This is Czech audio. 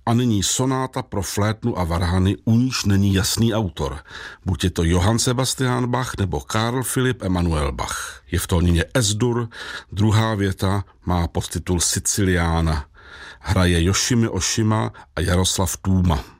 A nyní sonáta pro flétnu a varhany, u níž není jasný autor. Buď je to Johann Sebastian Bach nebo Karl Philipp Emanuel Bach. Je v tónině Es-dur, druhá věta má podtitul Siciliána. Hraje Yoshimi Oshima a Jaroslav Tůma.